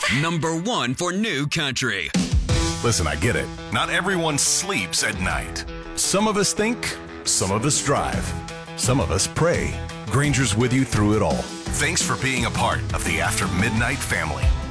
Number 1 for New Country. Listen, I get it. Not everyone sleeps at night. Some of us think, some of us drive, some of us pray. Granger's with you through it all. Thanks for being a part of the After Midnight family.